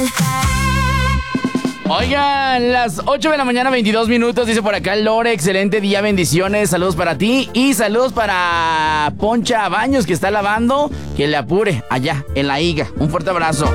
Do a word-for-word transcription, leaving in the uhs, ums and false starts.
Oigan, las ocho de la mañana, veintidós minutos, dice por acá Lore, excelente día, bendiciones, saludos para ti y saludos para Poncha Baños que está lavando, que le apure allá en la higa. Un fuerte abrazo.